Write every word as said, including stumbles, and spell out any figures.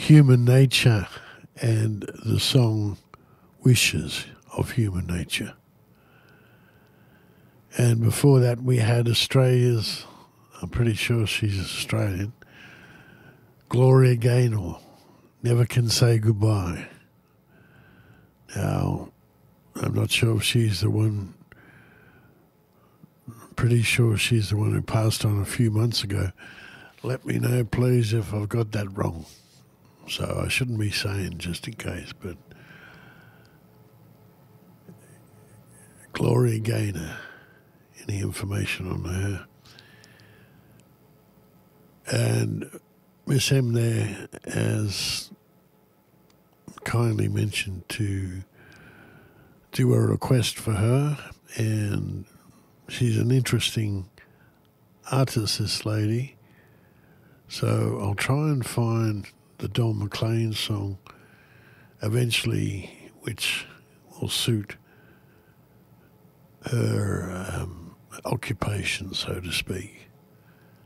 Human Nature and the song Wishes of Human Nature. And before that we had Australia's, I'm pretty sure she's Australian, Gloria Gaynor, Never Can Say Goodbye. Now, I'm not sure if she's the one, I'm pretty sure she's the one who passed on a few months ago. Let me know, please, if I've got that wrong. So I shouldn't be saying just in case, but Gloria Gaynor, any information on her? And Miss M there has kindly mentioned to do a request for her, and she's an interesting artist, this lady. So I'll try and find the Don McLean song eventually, which will suit her um, occupation, so to speak.